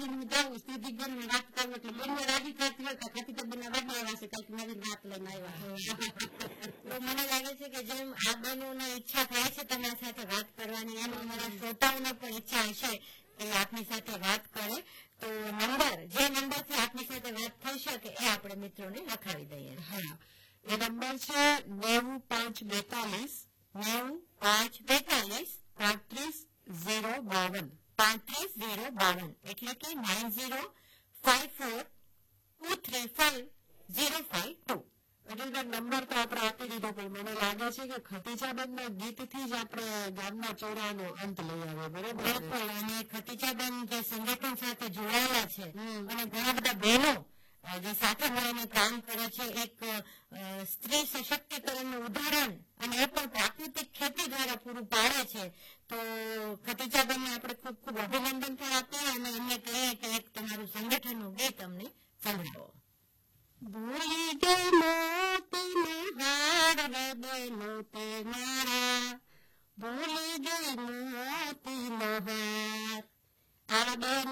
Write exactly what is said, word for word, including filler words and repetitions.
કરીને હું જાઉં સીધી બેનને વાત કરું એટલે બેનને રાજી થતી હોય કે ખતીજા બેનના વાડી આવ્યા છે કંઈક નવીન વાત લઈને આવ્યા. તો મને લાગે છે કે જેમ આ બહેનોને ઈચ્છા થાય છે તમારી સાથે વાત કરવાની, એમ અમારા શ્રોતાઓને પણ ઈચ્છા હશે કે આપની સાથે વાત કરે. તો નંબર જે નંબરથી આપની સાથે વાત થઈ શકે એ આપણે મિત્રોને લખાવી દઈએ. હા, એ નંબર છે નેવું પાંચ બેતાલીસ નેવું પાંચ બેતાલીસ પાંત્રીસ ઝીરો બાવન પાંત્રીસ ઝીરો બાવન એટલે કે nine zero five four two three five zero five two. એટલે નંબર તો આપણે આપી દીધો, પણ મને લાગે છે કે ખતીજાબેનના ગીતથી જ આપણે ગામના ચોરાનો અંત લઈ આવ્યો. બરોબર. બિલકુલ. અને ખતીજાબેન જે સંગઠન સાથે જોડાયેલા છે અને ઘણા બધા બહેનો જે સાથે મળીને કામ કરે છે, એક સ્ત્રી સશક્તિકરણનું ઉદાહરણ, અને એ પણ પ્રાકૃતિક ખેતી દ્વારા પૂરું પાડે છે. તો ખતીજાબેનને આપણે ખૂબ ખૂબ અભિનંદન પણ આપીએ અને એમને કહીએ કે એક તમારું સંગઠનનું ગીત અમને સંભળાવો. ભૂલી ગઈ મોતીનો હાર રે બેનો તે મારા, ભૂલી ગઈ મોતીનો હાર. આ બેન